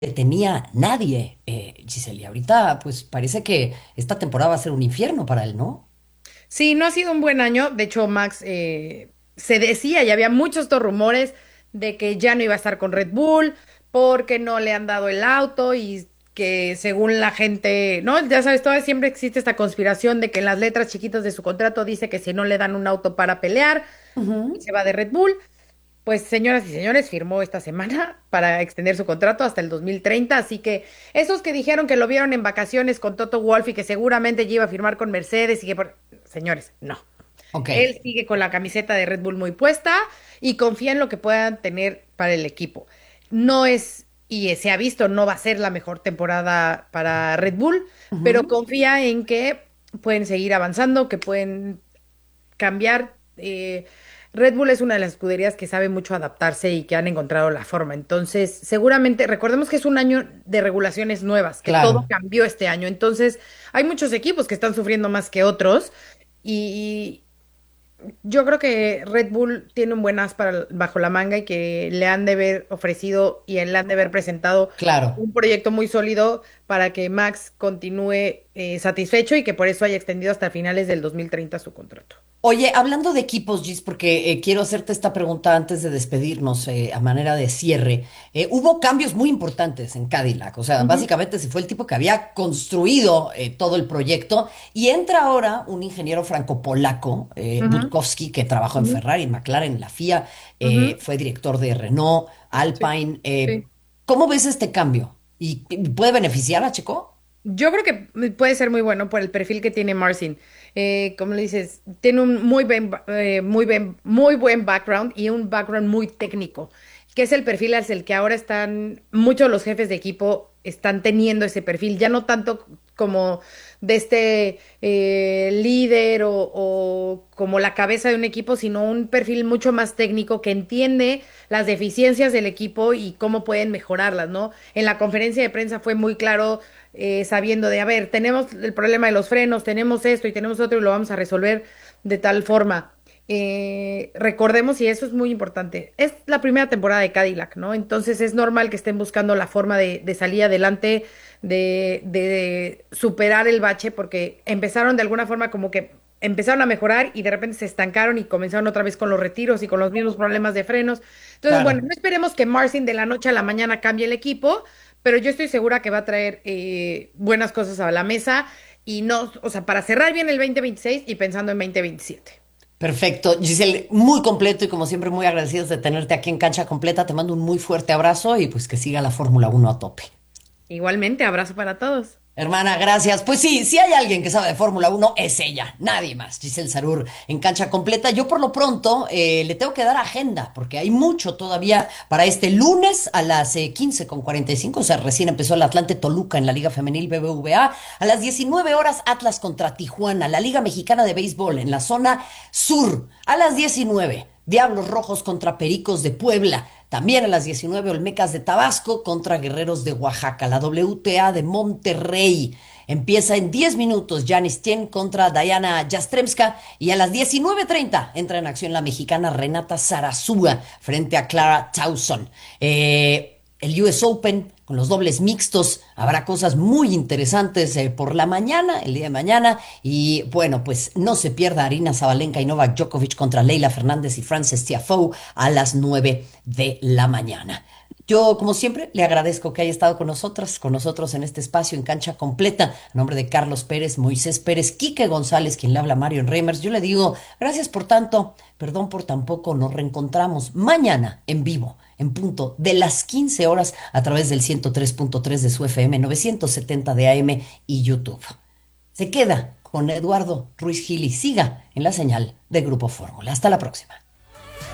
tenía nadie, Giselle. Y ahorita, pues parece que esta temporada va a ser un infierno para él, ¿no? Sí, no ha sido un buen año. De hecho, Max se decía y había muchos estos rumores de que ya no iba a estar con Red Bull porque no le han dado el auto y que según la gente, ¿no? Ya sabes, todavía siempre existe esta conspiración de que en las letras chiquitas de su contrato dice que si no le dan un auto para pelear, Ujú. se va de Red Bull. Pues señoras y señores, firmó esta semana para extender su contrato hasta el 2030, así que esos que dijeron que lo vieron en vacaciones con Toto Wolff y que seguramente ya iba a firmar con Mercedes y que señores, no. Ok, Él sigue con la camiseta de Red Bull muy puesta y confía en lo que puedan tener para el equipo. No es, y se ha visto, no va a ser la mejor temporada para Red Bull, pero ujú, confía en que pueden seguir avanzando, que pueden cambiar. Red Bull es una de las escuderías que sabe mucho adaptarse y que han encontrado la forma. Entonces, seguramente, recordemos que es un año de regulaciones nuevas, que todo claro. cambió este año. Entonces, hay muchos equipos que están sufriendo más que otros. Y yo creo que Red Bull tiene un buen as bajo la manga y que le han de haber ofrecido y le han de haber presentado Claro. un proyecto muy sólido para que Max continúe satisfecho y que por eso haya extendido hasta finales del 2030 su contrato. Oye, hablando de equipos, Gis, porque quiero hacerte esta pregunta antes de despedirnos a manera de cierre. Hubo cambios muy importantes en Cadillac, o sea, Ujú, básicamente se fue el tipo que había construido todo el proyecto y entra ahora un ingeniero franco-polaco, ujú, Budkowski, que trabajó en ujú, Ferrari, en McLaren, en la FIA, ujú. fue director de Renault, Sí, Alpine. sí. ¿Cómo ves este cambio? ¿Y puede beneficiar a Checo? Yo creo que puede ser muy bueno por el perfil que tiene Marcin. Como le dices, tiene un muy buen background y un background muy técnico, que es el perfil hacia el que ahora están muchos de los jefes de equipo están teniendo ese perfil, ya no tanto como de este líder o como la cabeza de un equipo, sino un perfil mucho más técnico que entiende las deficiencias del equipo y cómo pueden mejorarlas, ¿no? En la conferencia de prensa fue muy claro sabiendo de, a ver, tenemos el problema de los frenos, tenemos esto y tenemos otro y lo vamos a resolver de tal forma. Recordemos, y eso es muy importante, es la primera temporada de Cadillac, ¿no? Entonces es normal que estén buscando la forma de salir adelante, de superar el bache, porque empezaron de alguna forma como que empezaron a mejorar y de repente se estancaron y comenzaron otra vez con los retiros y con los mismos problemas de frenos. Entonces, bueno, Claro. no esperemos que Marcin de la noche a la mañana cambie el equipo, pero yo estoy segura que va a traer buenas cosas a la mesa y no, o sea, para cerrar bien el 2026 y pensando en 2027. Perfecto. Giselle, muy completo y como siempre muy agradecidos de tenerte aquí en Cancha Completa. Te mando un muy fuerte abrazo y pues que siga la Fórmula 1 a tope. Igualmente, abrazo para todos. Hermana, gracias. Pues sí, si hay alguien que sabe de Fórmula 1 es ella, nadie más. Giselle Sarur en Cancha Completa. Yo por lo pronto le tengo que dar agenda porque hay mucho todavía para este lunes a las 15:45. O sea, recién empezó el Atlante Toluca en la Liga Femenil BBVA. A las 19 horas Atlas contra Tijuana, la Liga Mexicana de Béisbol en la zona sur. A las 19 Diablos Rojos contra Pericos de Puebla. También a las 19 Olmecas de Tabasco contra Guerreros de Oaxaca. La WTA de Monterrey. Empieza en 10 minutos Janis Tien contra Diana Jastremska y a las 19:30 entra en acción la mexicana Renata Zarazúa frente a Clara Towson. El US Open con los dobles mixtos. Habrá cosas muy interesantes por la mañana, el día de mañana. Y bueno, pues no se pierda Arina Sabalenka y Novak Djokovic contra Leila Fernández y Frances Tiafoe a las 9 de la mañana. Yo, como siempre, le agradezco que haya estado con nosotros en este espacio en Cancha Completa. A nombre de Carlos Pérez, Moisés Pérez, Quique González, quien le habla Marion Reimers, yo le digo gracias por tanto, perdón por tan poco. Nos reencontramos mañana en vivo, en punto de las 15 horas, a través del 103.3 de su FM, 970 de AM y YouTube. Se queda con Eduardo Ruiz Gil y siga en la señal de Grupo Fórmula. Hasta la próxima.